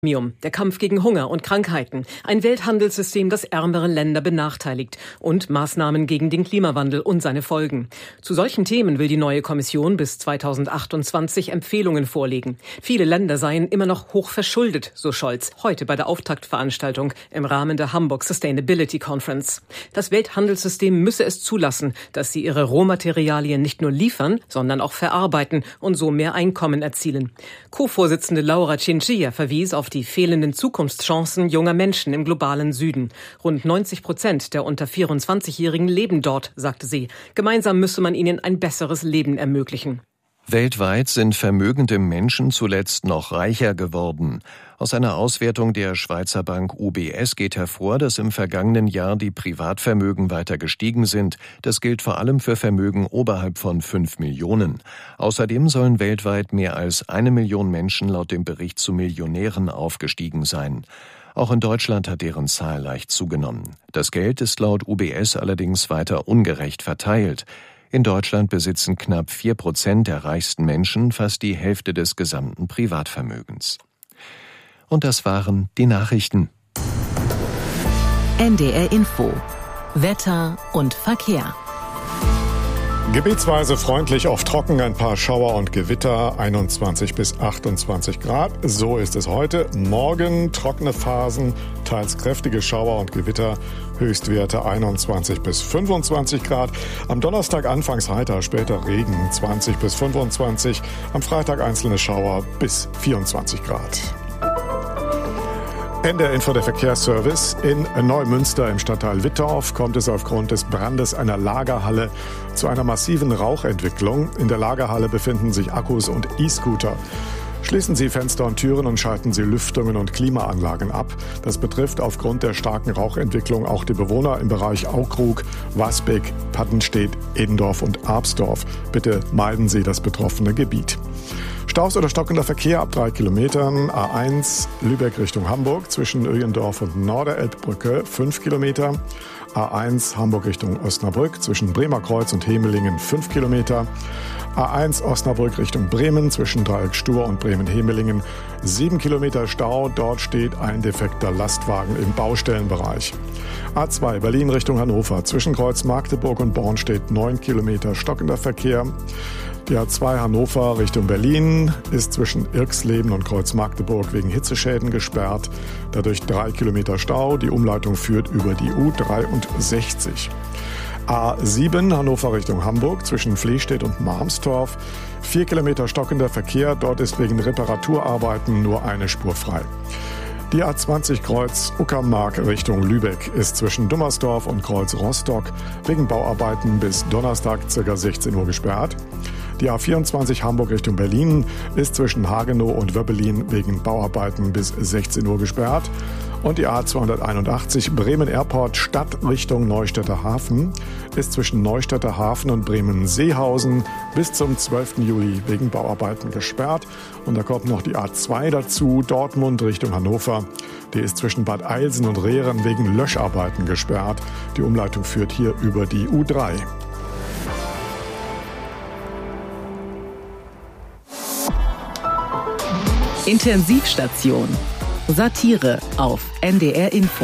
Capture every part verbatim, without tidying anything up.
Der Kampf gegen Hunger und Krankheiten, ein Welthandelssystem, das ärmere Länder benachteiligt und Maßnahmen gegen den Klimawandel und seine Folgen. Zu solchen Themen will die neue Kommission bis zweitausendachtundzwanzig Empfehlungen vorlegen. Viele Länder seien immer noch hoch verschuldet, so Scholz, heute bei der Auftaktveranstaltung im Rahmen der Hamburg Sustainability Conference. Das Welthandelssystem müsse es zulassen, dass sie ihre Rohmaterialien nicht nur liefern, sondern auch verarbeiten und so mehr Einkommen erzielen. Co-Vorsitzende Laura Chinchilla verwies auf die fehlenden Zukunftschancen junger Menschen im globalen Süden. Rund neunzig Prozent der unter vierundzwanzigjährigen leben dort, sagte sie. Gemeinsam müsse man ihnen ein besseres Leben ermöglichen. Weltweit sind vermögende Menschen zuletzt noch reicher geworden. Aus einer Auswertung der Schweizer Bank U B S geht hervor, dass im vergangenen Jahr die Privatvermögen weiter gestiegen sind. Das gilt vor allem für Vermögen oberhalb von fünf Millionen. Außerdem sollen weltweit mehr als eine Million Menschen laut dem Bericht zu Millionären aufgestiegen sein. Auch in Deutschland hat deren Zahl leicht zugenommen. Das Geld ist laut U B S allerdings weiter ungerecht verteilt. In Deutschland besitzen knapp vier Prozent der reichsten Menschen fast die Hälfte des gesamten Privatvermögens. Und das waren die Nachrichten. N D R Info. Wetter und Verkehr. Gebietsweise freundlich, oft trocken, ein paar Schauer und Gewitter, einundzwanzig bis achtundzwanzig Grad. So ist es heute. Morgen trockene Phasen, teils kräftige Schauer und Gewitter, Höchstwerte einundzwanzig bis fünfundzwanzig Grad. Am Donnerstag anfangs heiter, später Regen, zwanzig bis fünfundzwanzig. Am Freitag einzelne Schauer bis vierundzwanzig Grad. N D R Info, der Verkehrsservice. In Neumünster im Stadtteil Wittorf kommt es aufgrund des Brandes einer Lagerhalle zu einer massiven Rauchentwicklung. In der Lagerhalle befinden sich Akkus und E-Scooter. Schließen Sie Fenster und Türen und schalten Sie Lüftungen und Klimaanlagen ab. Das betrifft aufgrund der starken Rauchentwicklung auch die Bewohner im Bereich Aukrug, Wasbeck, Pattenstedt, Edendorf und Arbsdorf. Bitte meiden Sie das betroffene Gebiet. Staus oder stockender Verkehr ab drei Kilometern. A eins Lübeck Richtung Hamburg zwischen Öjendorf und Norderelbbrücke fünf Kilometer. A eins Hamburg Richtung Osnabrück zwischen Bremerkreuz und Hemelingen fünf Kilometer. A eins Osnabrück Richtung Bremen zwischen Dreieck Stur und Bremen-Hemelingen sieben Kilometer Stau. Dort steht ein defekter Lastwagen im Baustellenbereich. A zwei Berlin Richtung Hannover zwischen Kreuz Magdeburg und Born steht neun Kilometer stockender Verkehr. Die A zwei Hannover Richtung Berlin ist zwischen Irxleben und Kreuz Magdeburg wegen Hitzeschäden gesperrt. Dadurch drei Kilometer Stau. Die Umleitung führt über die U dreiundsechzig. A sieben Hannover Richtung Hamburg zwischen Flehstedt und Marmstorf. Vier Kilometer stockender Verkehr. Dort ist wegen Reparaturarbeiten nur eine Spur frei. Die A zwanzig Kreuz Uckermark Richtung Lübeck ist zwischen Dummersdorf und Kreuz Rostock wegen Bauarbeiten bis Donnerstag ca. sechzehn Uhr gesperrt. Die A vierundzwanzig Hamburg Richtung Berlin ist zwischen Hagenow und Wöbbelin wegen Bauarbeiten bis sechzehn Uhr gesperrt. Und die A zweihunderteinundachtzig Bremen Airport Stadt Richtung Neustädter Hafen ist zwischen Neustädter Hafen und Bremen-Seehausen bis zum zwölften Juli wegen Bauarbeiten gesperrt. Und da kommt noch die A zwei dazu, Dortmund Richtung Hannover. Die ist zwischen Bad Eilsen und Rehren wegen Löscharbeiten gesperrt. Die Umleitung führt hier über die U drei. Intensivstation. Satire auf N D R Info.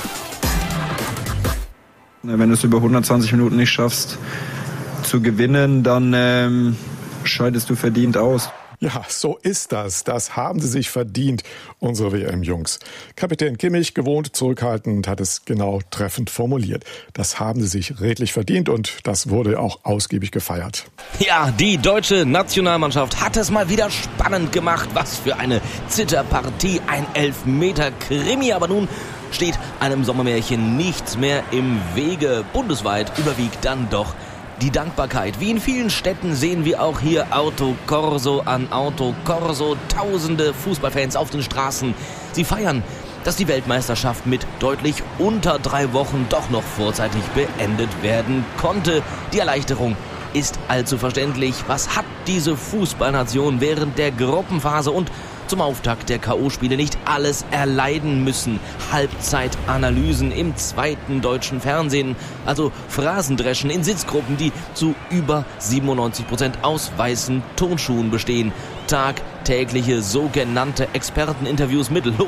Wenn du es über hundertzwanzig Minuten nicht schaffst zu gewinnen, dann ähm, scheidest du verdient aus. Ja, so ist das. Das haben sie sich verdient, unsere W M-Jungs. Kapitän Kimmich, gewohnt zurückhaltend, hat es genau treffend formuliert. Das haben sie sich redlich verdient und das wurde auch ausgiebig gefeiert. Ja, die deutsche Nationalmannschaft hat es mal wieder spannend gemacht. Was für eine Zitterpartie, ein Elfmeter-Krimi. Aber nun steht einem Sommermärchen nichts mehr im Wege. Bundesweit überwiegt dann doch die Dankbarkeit. Wie in vielen Städten sehen wir auch hier Autokorso an Autokorso. Tausende Fußballfans auf den Straßen. Sie feiern, dass die Weltmeisterschaft mit deutlich unter drei Wochen doch noch vorzeitig beendet werden konnte. Die Erleichterung ist allzu verständlich. Was hat diese Fußballnation während der Gruppenphase und zum Auftakt der K O-Spiele nicht alles erleiden müssen? Halbzeitanalysen im zweiten deutschen Fernsehen, also Phrasendreschen in Sitzgruppen, die zu über siebenundneunzig Prozent aus weißen Turnschuhen bestehen. Tagtägliche sogenannte Experteninterviews mit